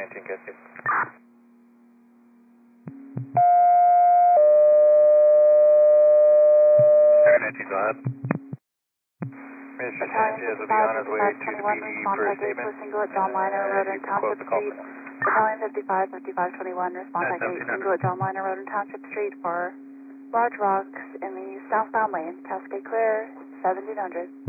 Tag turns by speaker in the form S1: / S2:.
S1: 19, Cascade. Area 19, go ahead. Mr. Sanchez will be on his way to the PD for a statement.
S2: Single at John Minor Road and Township Street. Battalion 55-5521, response at 8 Single at John Minor Road and Township Street for large rocks in the southbound lane. Cascade clear, 1700.